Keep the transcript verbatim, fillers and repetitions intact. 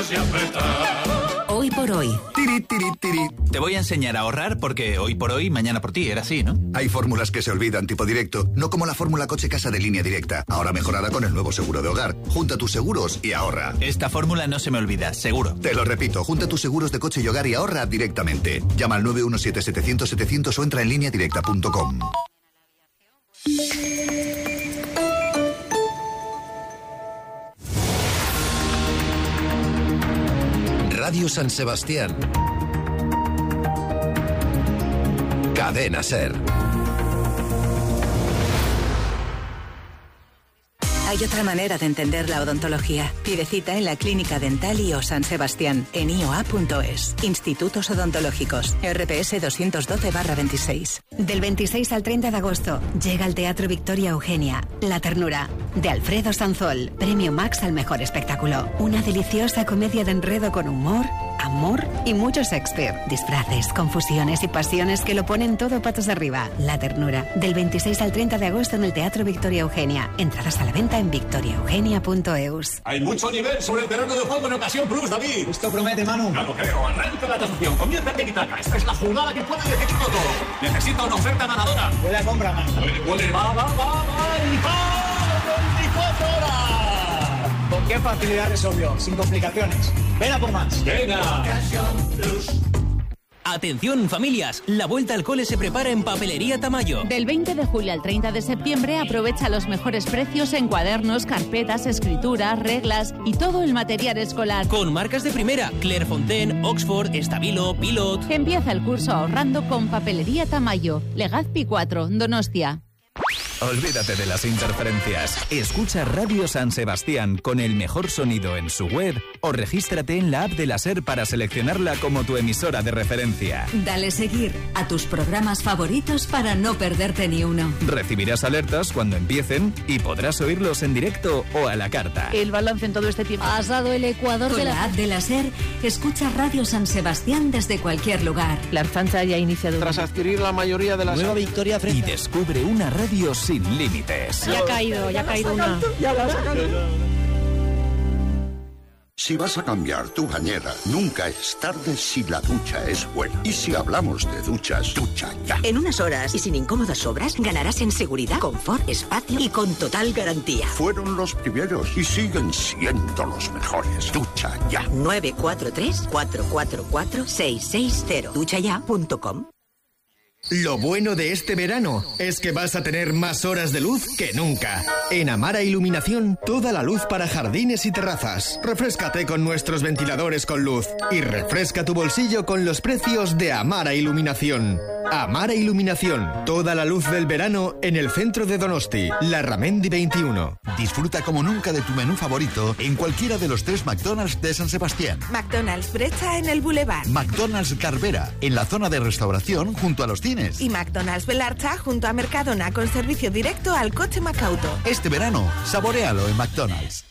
Hoy por hoy. Tiri, tiri, tiri. Te voy a enseñar a ahorrar porque hoy por hoy, mañana por ti, era así, ¿no? Hay fórmulas que se olvidan, tipo directo, no como la fórmula coche casa de Línea Directa, ahora mejorada con el nuevo seguro de hogar. Junta tus seguros y ahorra. Esta fórmula no se me olvida, seguro. Te lo repito, junta tus seguros de coche y hogar y ahorra directamente. Llama al nueve uno siete setecientos setecientos o entra en línea directa punto com. Radio San Sebastián. Cadena Ser. Hay otra manera de entender la odontología. Pide cita en la Clínica Dental I O San Sebastián en i o a punto es. Institutos Odontológicos. R P S doscientos doce barra veintiséis. Del veintiséis al treinta de agosto llega al Teatro Victoria Eugenia La Ternura, de Alfredo Sanzol. Premio Max al mejor espectáculo. Una deliciosa comedia de enredo con humor, amor y mucho Shakespeare. Disfraces, confusiones y pasiones que lo ponen todo patas arriba. La Ternura. Del veintiséis al treinta de agosto en el Teatro Victoria Eugenia. Entradas a la venta en victoria eugenia punto e u s. Hay mucho nivel sobre el terreno de juego en Ocasión Plus, David. Esto promete, Manu. Ya lo creo. Arranca la tasación. Comienza Tiki-Taka. Esta es la jugada que puede decidirlo todo. Necesita una oferta ganadora. Huele a compra, Manu. Huele, huele. Va, va, va, va. Y va. veinticuatro horas. ¿Con qué facilidad resolvió? Sin complicaciones. Ven a por más. Venga. Ocasión Plus. Atención, familias, la vuelta al cole se prepara en Papelería Tamayo. Del veinte de julio al treinta de septiembre aprovecha los mejores precios en cuadernos, carpetas, escrituras, reglas y todo el material escolar. Con marcas de primera, Clairefontaine, Oxford, Estabilo, Pilot. Empieza el curso ahorrando con Papelería Tamayo. Legazpi cuatro, Donostia. Olvídate de las interferencias. Escucha Radio San Sebastián con el mejor sonido en su web o regístrate en la app de la SER para seleccionarla como tu emisora de referencia. Dale seguir a tus programas favoritos para no perderte ni uno. Recibirás alertas cuando empiecen y podrás oírlos en directo o a la carta. El balance en todo este tiempo. Has dado el ecuador Con de la... la app de la SER, escucha Radio San Sebastián desde cualquier lugar. La Ertzaintza ya ha iniciado... Tras adquirir la mayoría de las... Nueva victoria frente... Y descubre una radio sin límites. Ya ha caído, ya ha caído una. Ya la sacan. Si vas a cambiar tu bañera, nunca es tarde si la ducha es buena. Y si hablamos de duchas, ducha ya. En unas horas y sin incómodas sobras, ganarás en seguridad, confort, espacio y con total garantía. Fueron los primeros y siguen siendo los mejores. Ducha ya. nueve cuatro tres, cuatro cuatro cuatro, seis seis cero. ducha ya punto com. Lo bueno de este verano es que vas a tener más horas de luz que nunca. En Amara Iluminación, toda la luz para jardines y terrazas. Refréscate con nuestros ventiladores con luz y refresca tu bolsillo con los precios de Amara Iluminación. Amara Iluminación, toda la luz del verano en el centro de Donosti, Larramendi veintiuno. Disfruta como nunca de tu menú favorito en cualquiera de los tres McDonald's de San Sebastián. McDonald's Brecha en el Boulevard. McDonald's Carvera, en la zona de restauración junto a los cines. Y McDonald's Belarcha junto a Mercadona con servicio directo al coche Macauto. Este verano, saboréalo en McDonald's.